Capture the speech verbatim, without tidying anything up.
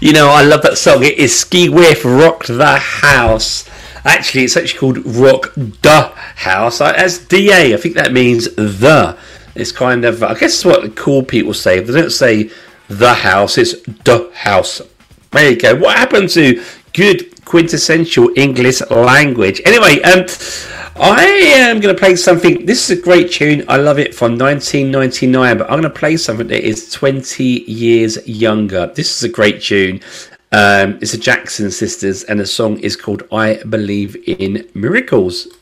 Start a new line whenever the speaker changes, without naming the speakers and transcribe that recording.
You know, I love that song. It is Ski Whiff, Rock the House. Actually, it's actually called Rock the House. As D A, I think that means the. It's kind of, I guess it's what the cool people say. If they don't say the house, it's the house. There you go. What happened to good quintessential English language? Anyway, um, I am going to play something. This is a great tune. I love it, from nineteen ninety-nine. But I'm going to play something that is twenty years younger. This is a great tune. Um, it's the Jackson Sisters, and the song is called I Believe in Miracles.